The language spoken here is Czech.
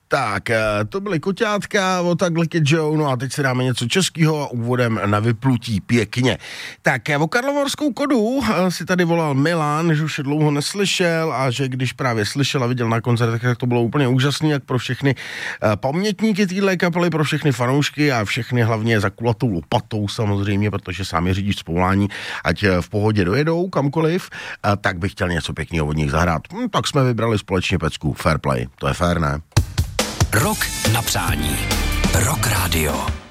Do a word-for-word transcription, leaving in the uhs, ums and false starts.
Tak, to byly Koťátka od Ugly Joe, no a teď si dáme něco českého a úvodem na vyplutí pěkně. Tak, o Karlovarskou kodu si tady volal Milan, že už je dlouho neslyšel a že když právě slyšel a viděl na koncertech, tak to bylo úplně úžasný, jak pro všechny pamětníky téhle kapely, pro všechny fanoušky a všechny hlavně za kulatou lopatou samozřejmě, protože sám je řidič z povolání, ať v pohodě dojedou kamkoliv, tak bych chtěl něco pěkného od nich zahrát. Hm, tak jsme vybrali společně pecku Fair Play, to je fair, ne? Rok na přání. Rock Radio.